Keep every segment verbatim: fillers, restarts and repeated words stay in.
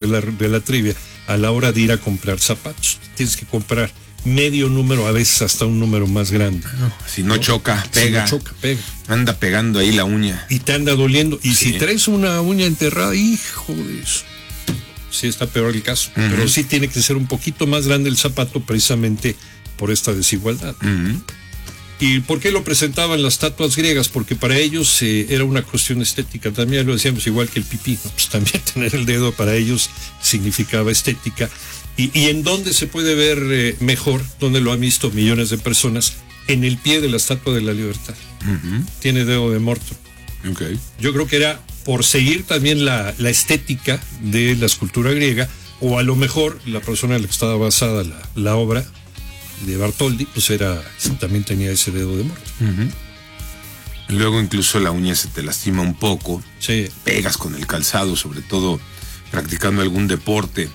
la, de la trivia, a la hora de ir a comprar zapatos. Tienes que comprar medio número, a veces hasta un número más grande. No, si no, ¿no? choca, pega. Si no choca, pega. Anda pegando ahí la uña. Y te anda doliendo. Y sí. si traes una uña enterrada, hijo de eso. Sí está peor el caso. Uh-huh. Pero sí tiene que ser un poquito más grande el zapato precisamente por esta desigualdad. Uh-huh. ¿Y por qué lo presentaban las estatuas griegas? Porque para ellos eh, era una cuestión estética. También lo decíamos igual que el pipí, ¿no? Pues también tener el dedo para ellos significaba estética. ¿Y, y en dónde se puede ver eh, mejor? ¿Dónde lo han visto millones de personas? En el pie de la Estatua de la Libertad. Uh-huh. Tiene dedo de Morton. Okay. Yo creo que era por seguir también la, la estética de la escultura griega, o a lo mejor la persona en la que estaba basada la, la obra de Bartoldi, pues era, también tenía ese dedo de Morton. Uh-huh. Luego incluso la uña se te lastima un poco, sí. Pegas con el calzado, sobre todo practicando algún deporte,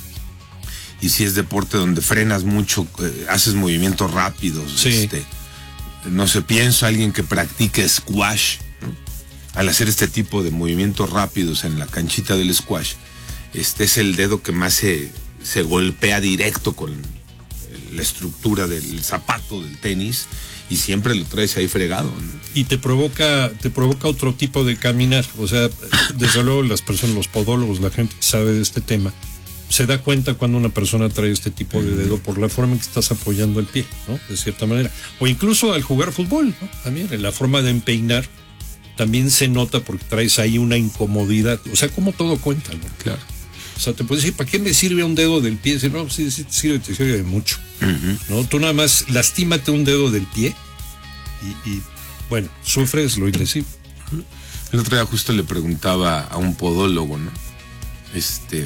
y si es deporte donde frenas mucho, eh, haces movimientos rápidos, sí. este, no sé, pienso alguien que practique squash, ¿no? Al hacer este tipo de movimientos rápidos en la canchita del squash, este es el dedo que más se, se golpea directo con la estructura del zapato del tenis, y siempre lo traes ahí fregado, ¿no? Y te provoca, te provoca otro tipo de caminar. O sea, desde luego las personas, los podólogos, la gente que sabe de este tema, se da cuenta cuando una persona trae este tipo de dedo por la forma en que estás apoyando el pie, ¿no? De cierta manera. O incluso al jugar fútbol, ¿no? También en la forma de empeinar también se nota porque traes ahí una incomodidad. O sea, como todo cuenta, ¿no? Claro. O sea, te puedes decir, ¿para qué me sirve un dedo del pie? Decir, no, sí, sí, te sirve, te sirve de mucho. Uh-huh. ¿No? Tú nada más lastímate un dedo del pie y, y bueno, sufres lo indecible. Uh-huh. El otro día justo le preguntaba a un podólogo, ¿no? Este,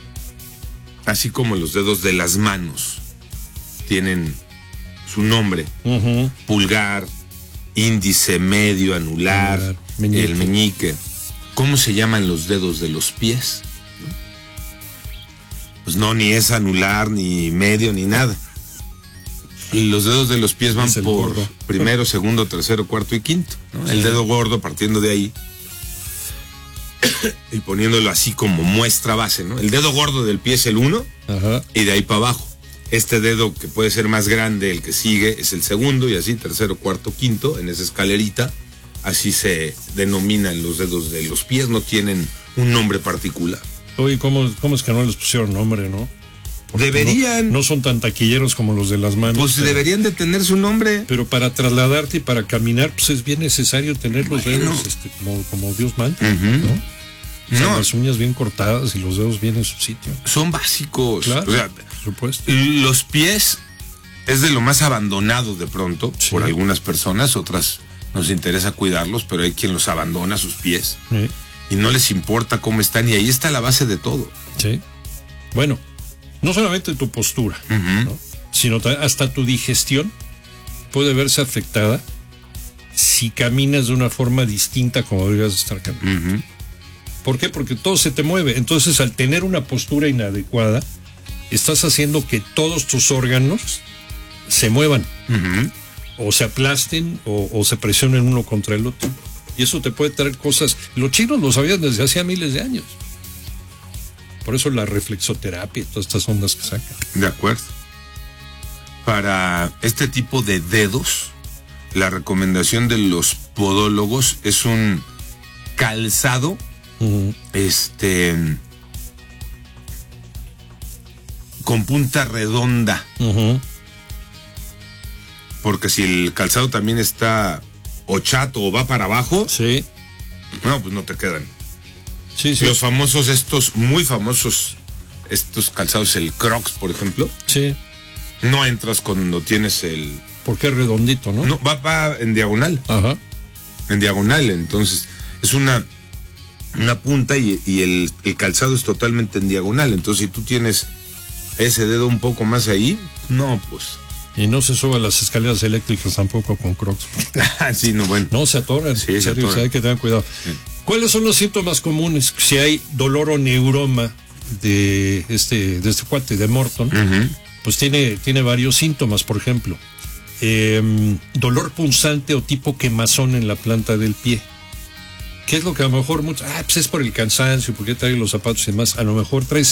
así como los dedos de las manos tienen su nombre, uh-huh. pulgar, índice, medio, anular, uh, meñique. El meñique, ¿cómo se llaman los dedos de los pies? Pues no, ni es anular, ni medio, ni nada. Y los dedos de los pies van por gordo. Primero, segundo, tercero, cuarto y quinto, ¿no? Sí. El dedo gordo partiendo de ahí y poniéndolo así como muestra base, ¿no? El dedo gordo del pie es el uno, ajá. Y de ahí para abajo. Este dedo que puede ser más grande, el que sigue, es el segundo, y así tercero, cuarto, quinto, en esa escalerita. Así se denominan los dedos de los pies, no tienen un nombre particular. Oye, ¿cómo, ¿cómo es que no les pusieron nombre, no? Porque deberían. No, no son tan taquilleros como los de las manos. Pues pero, deberían de tener su nombre. Pero para trasladarte y para caminar, pues es bien necesario tener los bueno. dedos este, como, como Dios manda, uh-huh. ¿no? O sea, no. Las uñas bien cortadas y los dedos bien en su sitio. Son básicos. Claro, o sea, por supuesto. Los pies es de lo más abandonado de pronto, sí. Por algunas personas, otras nos interesa cuidarlos, pero hay quien los abandona sus pies. Sí. Y no les importa cómo están, y ahí está la base de todo. Sí. Bueno, no solamente tu postura, uh-huh. ¿no? Sino hasta tu digestión puede verse afectada si caminas de una forma distinta como deberías estar caminando. Uh-huh. ¿Por qué? Porque todo se te mueve. Entonces, al tener una postura inadecuada, estás haciendo que todos tus órganos se muevan, uh-huh. o se aplasten, o, o se presionen uno contra el otro. Y eso te puede traer cosas. Los chinos lo sabían desde hacía miles de años. Por eso la reflexoterapia y todas estas ondas que sacan. De acuerdo. Para este tipo de dedos, la recomendación de los podólogos es un calzado, uh-huh. este, con punta redonda. Uh-huh. Porque si el calzado también está o chato o va para abajo, sí. No, pues no te quedan. Sí, sí. Los famosos, estos muy famosos, estos calzados, el Crocs, por ejemplo. Sí. No entras cuando tienes el... Porque es redondito, ¿no? No, va, va en diagonal. Ajá. En diagonal, entonces es una, una punta y, y el, el calzado es totalmente en diagonal. Entonces, si tú tienes ese dedo un poco más ahí, no, pues... Y no se suba las escaleras eléctricas tampoco con Crocs. Sí, no, bueno. No se atoran. Sí, se serio, atoran. O sea, hay que tener cuidado. Sí. ¿Cuáles son los síntomas comunes? Si hay dolor o neuroma de este, de este cuate, de Morton, uh-huh. pues tiene, tiene varios síntomas. Por ejemplo, eh, dolor punzante o tipo quemazón en la planta del pie. ¿Qué es lo que a lo mejor muchos, ah, pues es por el cansancio, porque trae los zapatos y demás? A lo mejor trae